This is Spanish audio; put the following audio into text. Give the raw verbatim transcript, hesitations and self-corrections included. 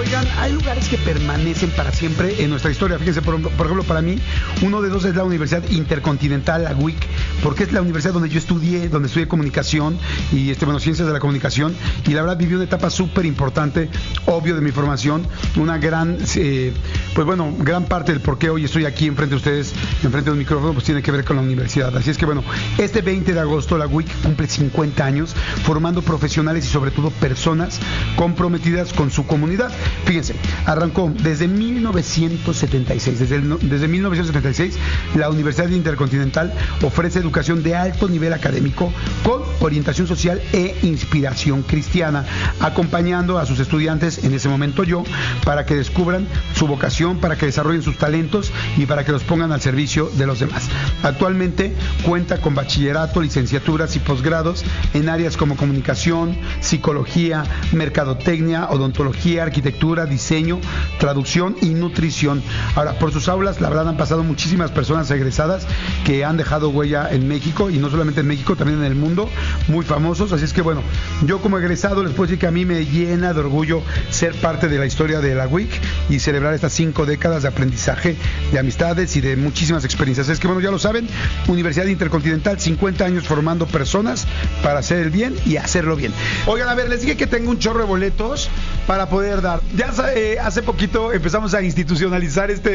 Oigan, hay lugares que permanecen para siempre en nuestra historia. Fíjense, por, por ejemplo, para mí, uno de esos es la Universidad Intercontinental, la U I C, porque es la universidad donde yo estudié, donde estudié comunicación y este, bueno, ciencias de la comunicación, y la verdad viví una etapa súper importante, obvio, de mi formación, una gran, eh, pues bueno, gran parte del por qué hoy estoy aquí enfrente de ustedes, enfrente de un micrófono, pues tiene que ver con la universidad. Así es que bueno, este veinte de agosto la U I C cumple cincuenta años, formando profesionales y sobre todo personas comprometidas con su comunidad. Fíjense, arrancó desde mil novecientos setenta y seis, desde, el, desde mil novecientos setenta y seis la Universidad Intercontinental ofrece educación de alto nivel académico con orientación social e inspiración cristiana, acompañando a sus estudiantes, en ese momento yo, para que descubran su vocación, para que desarrollen sus talentos y para que los pongan al servicio de los demás. Actualmente cuenta con bachillerato, licenciaturas y posgrados en áreas como comunicación, psicología, mercadotecnia, odontología, arquitectura, diseño, traducción y nutrición. Ahora, por sus aulas, la verdad, han pasado muchísimas personas egresadas que han dejado huella en México, y no solamente en México, también en el mundo, muy famosos. Así es que bueno, yo como egresado les puedo decir que a mí me llena de orgullo ser parte de la historia de la U I C y celebrar estas cinco décadas de aprendizaje, de amistades y de muchísimas experiencias. Es que bueno, ya lo saben, Universidad Intercontinental, cincuenta años formando personas para hacer el bien y hacerlo bien. Oigan, a ver, les dije que tengo un chorro de boletos para poder dar. Ya eh, hace poquito empezamos a institucionalizar este